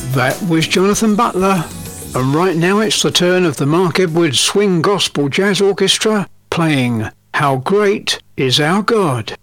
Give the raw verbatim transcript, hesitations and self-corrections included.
That was Jonathan Butler. And right now it's the turn of the Mark Edwards Swing Gospel Jazz Orchestra playing How Great Is Our God.